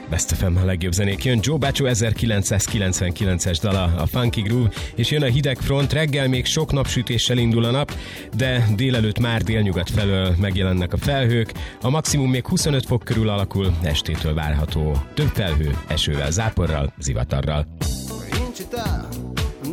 Best FM a legjobb zenék. Jön Joe Baccio 1999-es dala, a Funky Groove, és jön a hideg front. Reggel még sok napsütéssel indul a nap, de délelőtt már délnyugat felől megjelennek a felhők. A maximum még 25 fok körül alakul, estétől várható több felhő, esővel, záporral, zivatarral.